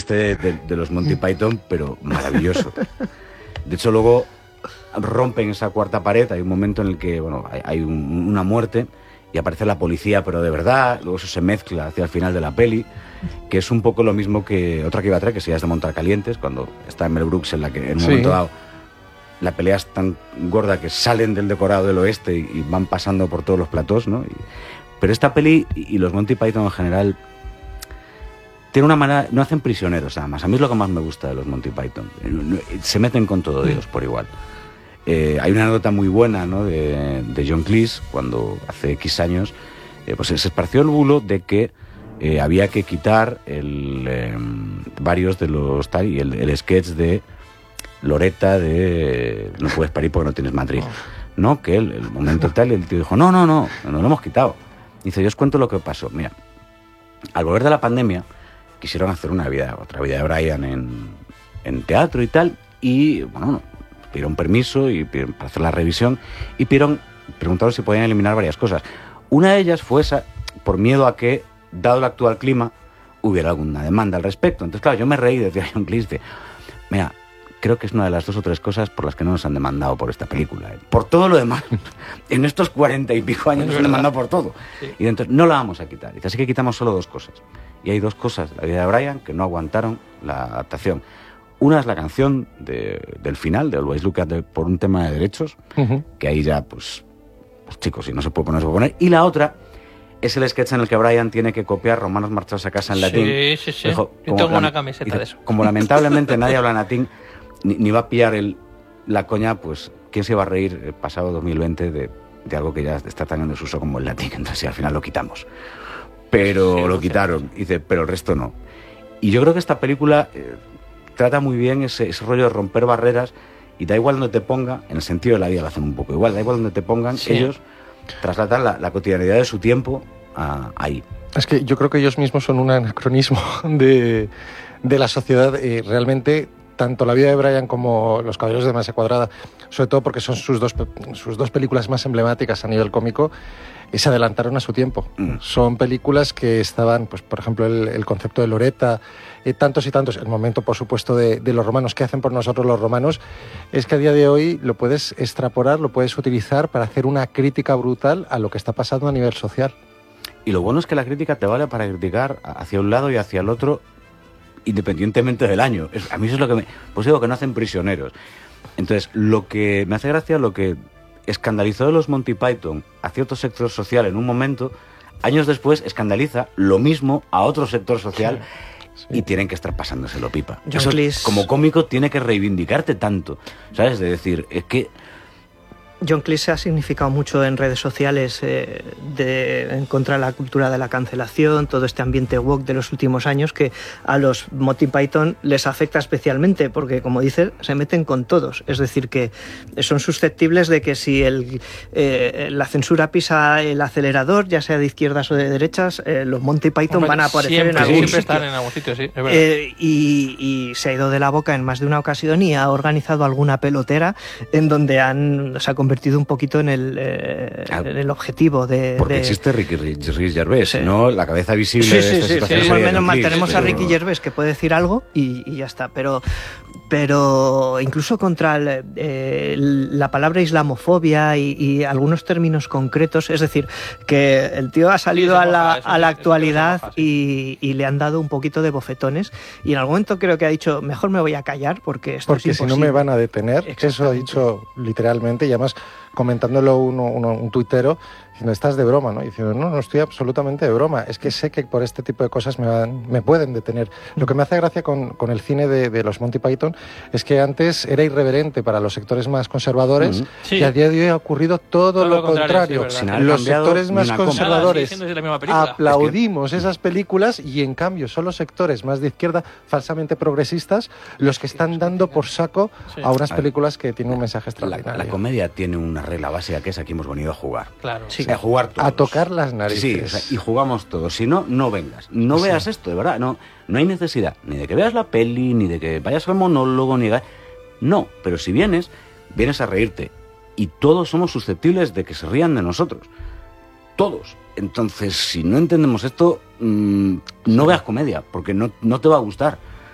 chiste de los Monty Python, pero maravilloso. De hecho, luego rompen esa cuarta pared, hay un momento en el que hay una muerte y aparece la policía, pero de verdad, luego eso se mezcla hacia el final de la peli, que es un poco lo mismo que otra que iba a traer, que sería de Montarcalientes, cuando está Mel Brooks en la que en un momento dado la pelea es tan gorda que salen del decorado del oeste y van pasando por todos los platós, ¿no? Pero esta peli y los Monty Python en general tienen una manera, no hacen prisioneros además. A mí es lo que más me gusta de los Monty Python. Se meten con todo Dios por igual. Hay una anécdota muy buena, ¿no? de John Cleese, cuando hace X años pues se esparció el bulo de que había que quitar varios de los tal, y el sketch de Loretta de no puedes parir porque no tienes Madrid, ¿no? Que el momento tal, y el tío dijo no lo hemos quitado. Dice, yo os cuento lo que pasó. Mira, al volver de la pandemia quisieron hacer otra vida de Brian en teatro y tal, y bueno, pidieron permiso para hacer la revisión y preguntaron si podían eliminar varias cosas. Una de ellas fue esa, por miedo a que, dado el actual clima, hubiera alguna demanda al respecto. Entonces, claro, yo me reí, decía John Cleese, mira, creo que es una de las 2 o 3 cosas por las que no nos han demandado por esta película. Por todo lo demás, en estos 40 y pico años nos han demandado por todo. Sí. Y entonces no la vamos a quitar. Dice, así que quitamos solo 2 cosas. Y hay 2 cosas de la vida de Brian que no aguantaron la adaptación. Una es la canción del final, de Always Look at por un tema de derechos, que ahí ya, pues chicos, si no se puede poner, no se puede poner. Y la otra es el sketch en el que Brian tiene que copiar Romanos marchados a casa en latín. Sí. Dijo, yo tengo una camiseta de eso. Como lamentablemente nadie habla latín, ni va a pillar la coña, pues ¿quién se va a reír el pasado 2020 de algo que ya está tan en desuso como el latín? Entonces, al final lo quitamos. Pero lo quitaron. Dice, pero el resto no. Y yo creo que esta película trata muy bien ese rollo de romper barreras, y da igual donde te ponga, en el sentido de la vida lo hacen un poco igual, da igual donde te pongan, ellos trasladan la cotidianidad de su tiempo ahí. Es que yo creo que ellos mismos son un anacronismo de la sociedad. Realmente, tanto La vida de Brian como Los caballeros de Masa Cuadrada, sobre todo porque son sus dos películas más emblemáticas a nivel cómico, se adelantaron a su tiempo. Son películas que estaban, pues por ejemplo, el concepto de Loretta, tantos y tantos, el momento, por supuesto, de los romanos. ¿Qué hacen por nosotros los romanos? Es que a día de hoy lo puedes extrapolar, lo puedes utilizar para hacer una crítica brutal a lo que está pasando a nivel social. Y lo bueno es que la crítica te vale para criticar hacia un lado y hacia el otro, independientemente del año. A mí eso es lo que pues digo que no hacen prisioneros. Entonces, lo que me hace gracia, lo que escandalizó de los Monty Python a cierto sector social en un momento, años después escandaliza lo mismo a otro sector social. Sí. Y tienen que estar pasándoselo pipa. Eso, como cómico, tiene que reivindicarte tanto, ¿sabes? De decir, es que John Cleese ha significado mucho en redes sociales en contra de la cultura de la cancelación, todo este ambiente woke de los últimos años que a los Monty Python les afecta especialmente porque, como dices, se meten con todos. Es decir, que son susceptibles de que si la censura pisa el acelerador, ya sea de izquierdas o de derechas, los Monty Python van a aparecer en algún sitio. Están en algún sitio, sí, es verdad. Y se ha ido de la boca en más de una ocasión y ha organizado alguna pelotera en donde se ha convertido un poquito en el objetivo de... Porque existe Ricky Gervais, ¿no? La cabeza visible de esta situación. Sí, menos mal tenemos a Ricky Gervais que puede decir algo y ya está. Pero incluso contra la palabra islamofobia y algunos términos concretos, es decir, que el tío ha salido a la actualidad y le han dado un poquito de bofetones y en algún momento creo que ha dicho, mejor me voy a callar porque esto es imposible. Si no me van a detener, eso ha dicho literalmente, y además comentándolo un tuitero, diciendo, estás de broma, ¿no? Y diciendo, no estoy absolutamente de broma, es que sé que por este tipo de cosas me pueden detener. Lo que me hace gracia con el cine de los Monty Python es que antes era irreverente para los sectores más conservadores y a día de hoy ha ocurrido todo lo contrario. Sí, los sectores más conservadores aplaudimos esas películas y en cambio son los sectores más de izquierda, falsamente progresistas, los que están dando por saco a unas películas que tienen un mensaje extraordinario. La comedia tiene una regla básica que es aquí hemos venido a jugar. Claro. Sí. A jugar todos. A tocar las narices. Sí, y jugamos todos. Si no, no vengas. No veas esto, de verdad. No hay necesidad ni de que veas la peli, ni de que vayas al monólogo, ni... No, pero si vienes a reírte. Y todos somos susceptibles de que se rían de nosotros. Todos. Entonces, si no entendemos esto, no veas comedia, porque no te va a gustar.